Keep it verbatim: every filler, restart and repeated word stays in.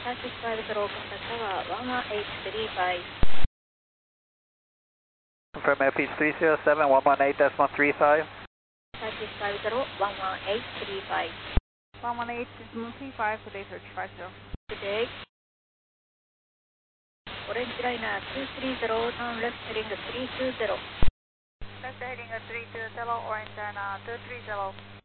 Taxi five zero, contact tower one one eight three five. Confirm F H three zero seven one one eight decimal three five. Taxi five zero, one one eight three five. one one eight decimal three five, good day search five zero. Good day. Orange liner two three zero, turn left heading three two zero. Left heading three two zero, orange liner two three zero.